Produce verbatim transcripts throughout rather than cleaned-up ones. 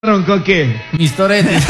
¿Con qué? Mis toretes.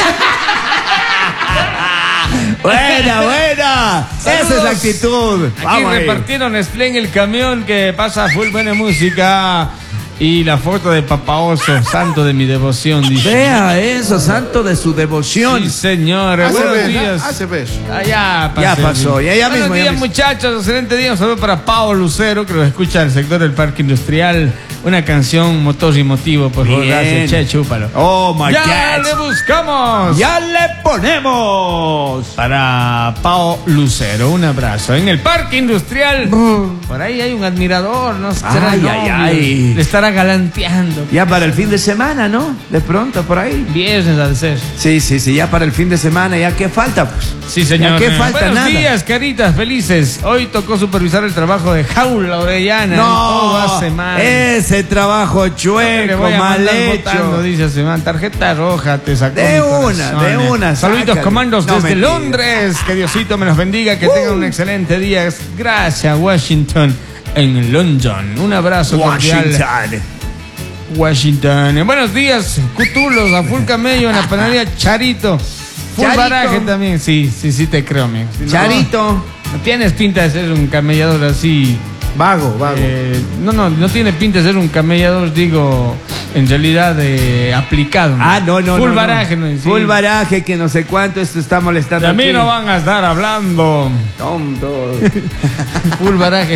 Buena, buena. Esa es la actitud. Aquí Vamos ahí. repartieron Nestlé en el camión que pasa full buena música. Y la foto de Papa Oso, santo de mi devoción, dice. Vea eso, santo de su devoción. Sí, señor. Hace Buenos ver, días. hace ver. Ah, ya pasó. Ya pasó, ya, ya Buenos mismo, ya días, mismo. muchachos. Excelente día. Un saludo para Pao Lucero, que lo escucha del sector del Parque Industrial. Una canción motor y motivo, por favor. Bien. Gracias. Che, chúpalo. Oh my ¡Ya God. le buscamos! Ya le ponemos. Para Pao Lucero, un abrazo. En el Parque Industrial, por ahí hay un admirador, ¿no? Será Ay, el ay, novio. ay. Le estará galanteando. Ya para el fin de semana, ¿no? De pronto, por ahí. Viernes al ser. Sí, sí, sí, ya para el fin de semana, ¿ya qué falta? Pues? Sí, señor. ¿Ya qué falta? Buenos Nada. días, caritas felices. Hoy tocó supervisar el trabajo de Jaula Orellana. No, Todo hace mal. ese trabajo Le chueco, voy a mal mandar hecho. votando, dice Semán. Tarjeta roja te sacó. De mi corazón, una, de eh. una, Saluditos, sácale. comandos No, desde mentira. Londres. Que Diosito me los bendiga. Que tengan un excelente día. Gracias, Washington. En London. Un abrazo cordial. Washington. Washington. Buenos días, Cutulos, a full camello en la panadería Charito. Full Charito. baraje también. Sí, sí, sí te creo, amigo. Si no, Charito. No tienes pinta de ser un camellador así. Vago, vago. eh, no, no, no tiene pinta de ser un camellador, digo, en realidad eh, aplicado. Ah, no, no, Full no, baraje, no. ¿no? Sí. Full baraje, que no sé cuánto, esto está molestando. De a mí aquí. no van a estar hablando. Tonto. Full baraje.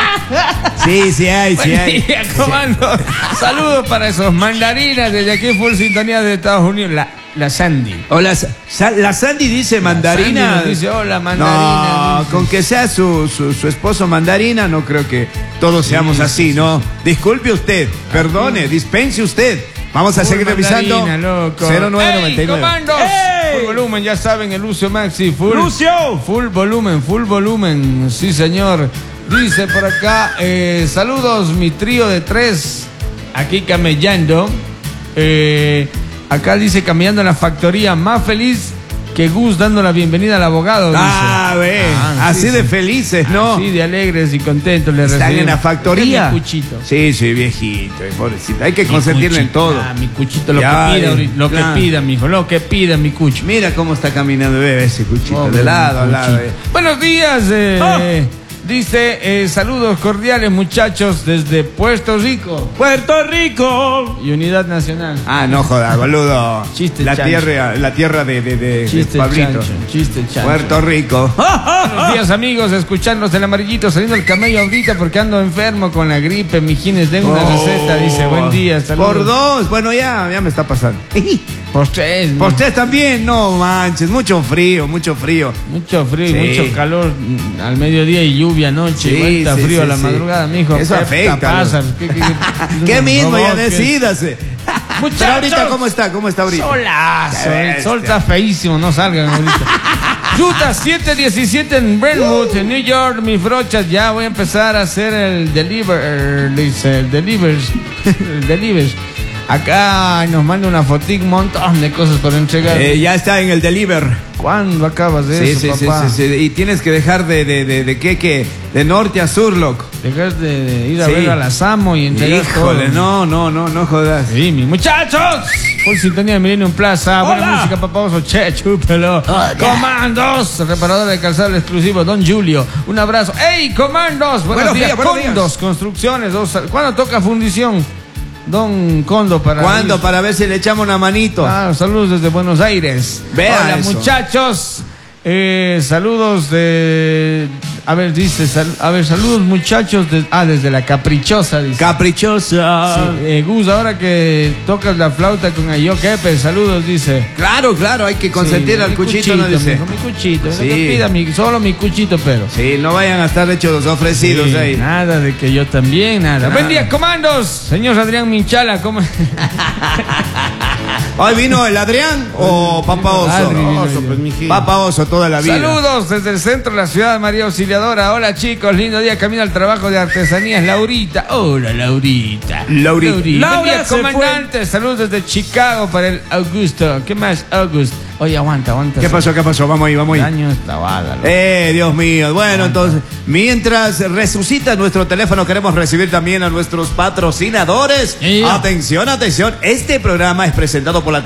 Sí, sí hay, sí Buen hay. día, comando. Saludos para esos mandarinas desde aquí, full sintonía de Estados Unidos. La, la Sandy. Hola, Sa- Sa- la Sandy dice mandarina. Sandy nos dice, hola, mandarina. No, Dice. con que sea su, su, su esposo mandarina, no creo que todos seamos Sí, así, sí, ¿no? Disculpe usted, perdone, dispense usted. Vamos a Full seguir revisando. mandarina, loco. cero nueve ¡Ey, noventa y nueve. comandos! ¡Ey! Full volumen, ya saben, el Lucio Maxi. Full, ¡Lucio! Full volumen, full volumen. Sí, señor. Dice por acá, eh, saludos, mi trío de tres. Aquí camellando. Eh, acá dice, camellando en la factoría. Más feliz que Gus dando la bienvenida al abogado. Dice. Ah, ve, Ah, así sí, de sí. felices, ¿no? Así de alegres y contentos le Están recibimos. en la factoría. Es mi cuchito. Sí, sí, viejito, eh, pobrecito. Hay que Mi consentirle en cuchito. todo. Ah, mi cuchito, lo Ya, que pida, eh, ahorita, lo claro. que pida, mijo, lo que pida, mi cucho. Mira cómo está caminando, bebé, ese cuchito. Pobre de lado a lado. cuchito. eh. Buenos días, eh, Oh. dice, eh, saludos cordiales muchachos desde Puerto Rico ¡Puerto Rico! y Unidad Nacional. Ah, no joda, boludo. Chiste la chancho. tierra, la tierra de, de, de, de Chiste Pablito. chancho, chiste chancho. Puerto Rico. Buenos días amigos, escucharnos el amarillito, saliendo el camello ahorita porque ando enfermo con la gripe, mijines, denme una Oh. receta, dice, buen día, saludos. Por dos, bueno, ya, ya me está pasando. Por tres, Por tres también, no manches, mucho frío, mucho frío. mucho frío y Sí. mucho calor mm, al mediodía y lluvia anoche, Sí, vuelta sí, frío sí, a la sí. madrugada, mijo. Eso ¿Qué afecta, pasa? ¿no? ¿Qué, qué, qué- ¿Qué mismo? Ya robot, qué- decídase. Muchachos. Pero ahorita, ¿cómo está? ¿Cómo está ahorita? Solazo, Qué el sol bestia. está feísimo, no salgan ahorita. Ruta siete diecisiete en Brentwood, en New York, mis brochas. Ya voy a empezar a hacer el deliver, dice, el deliver, el deliver. Acá nos manda una fotica, un montón de cosas para entregar. Eh, ya está en el deliver. ¿Cuándo acabas de Sí, eso, sí, sí, papá? sí, sí. Y tienes que dejar de, de, de, de qué, qué, de norte a sur, loco. Dejar de, de ir a Sí. ver a la Samo y entregar Híjole, todo. no, no, no, no jodas. Sí, mis muchachos. Por sintonía de Millennium Plaza. Buena Hola. música, papaoso. Che, chúpelo. Hola. Comandos. Reparador de calzado exclusivo, Don Julio. Un abrazo. ¡Ey, comandos! Buenos, Buenos días, días, buenos días. Condos, construcciones. Dos- ¿Cuándo toca fundición? Don Condo para... ¿Cuándo? Para ver si le echamos una manito. Ah, saludos desde Buenos Aires. Vea Hola, eso. muchachos. Eh, saludos de... A ver, dice... sal- a ver, saludos, muchachos. de- ah, desde la Caprichosa, dice. Caprichosa. Sí, eh, Gus, ahora que tocas la flauta con Ayo Kepe, saludos, dice. Claro, claro, hay que consentir Sí, al mi cuchito, ¿no dice? mijo, mi cuchito, no Sí. te pida mi- solo mi cuchito, pero. Sí, no vayan a estar hechos los ofrecidos Sí, ahí. nada de que yo también, nada. Nada. Buen día, comandos. Señor Adrián Minchala, ¿cómo? ¿Hoy vino el Adrián o Papa Oso? Adri vino Oso, hoy pues, día. mijito. Papa Oso toda la vida. Saludos desde el centro de la ciudad, María Auxiliadora. Hola, chicos, lindo día, camino al trabajo de artesanías. Laurita. Hola, Laurita. Laurita. Buen Laura día, se fue. comandante. Saludos desde Chicago para el Augusto. ¿Qué más, August? Oye, aguanta, aguanta. ¿Qué pasó? ¿Qué pasó? Vamos ahí, vamos ahí. Daño esta bala, loco. Eh, Dios mío. Bueno, entonces, mientras resucita nuestro teléfono, queremos recibir también a nuestros patrocinadores. Sí. Atención, atención. Este programa es presentado por la